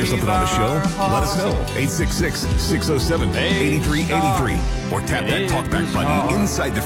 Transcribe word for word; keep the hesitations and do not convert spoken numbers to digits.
something on the show? Let us know. eight six six, six oh seven, eight three eight three. Or tap that talkback button inside the